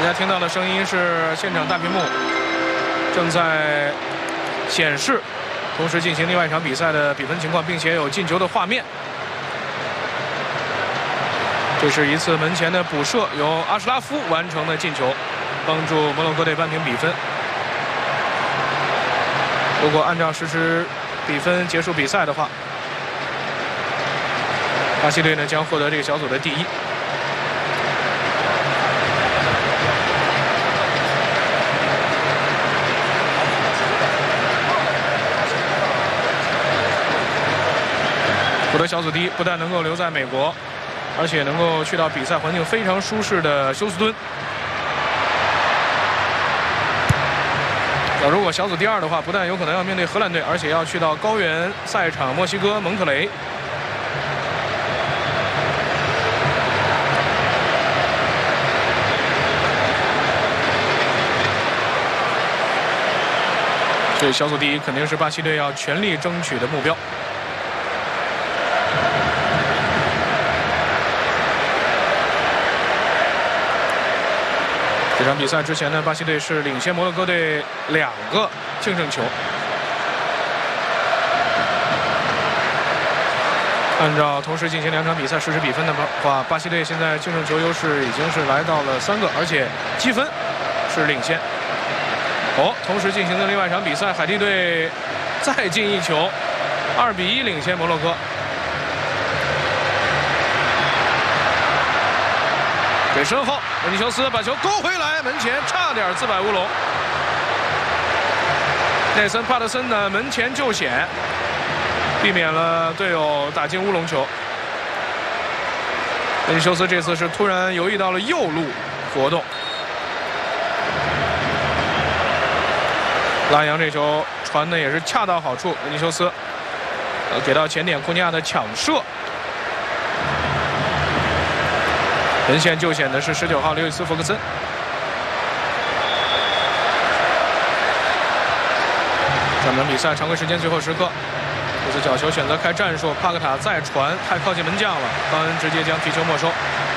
大家听到的声音是现场大屏幕正在显示同时进行另外一场比赛的比分情况，并且有进球的画面。这是一次门前的补射，由阿什拉夫完成的进球，帮助摩洛哥队扳平比分。如果按照实时比分结束比赛的话，巴西队呢将获得这个小组的第一。获得小组第一，不但能够留在美国，而且能够去到比赛环境非常舒适的休斯敦。如果小组第二的话，不但有可能要面对荷兰队，而且要去到高原赛场墨西哥蒙特雷。所以小组第一肯定是巴西队要全力争取的目标。这场比赛之前呢，巴西队是领先摩洛哥队2个净胜球。按照同时进行2场比赛实时比分的话，巴西队现在净胜球优势已经是来到了3个，而且积分是领先。同时进行的另外一场比赛，海地队再进1球，2比1领先摩洛哥。给身后，维尼修斯把球勾回来，门前差点自摆乌龙。内森·帕特森的门前救险，避免了队友打进乌龙球。维尼修斯这次是突然游移到了右路活动，拉扬这球传的也是恰到好处。维尼修斯给到前点库尼亚的抢射。门线救险的是19号刘易斯·弗格森。这场比赛常规时间最后时刻，这次角球选择开战术，帕克塔再传太靠近门将了，邦恩直接将皮球没收。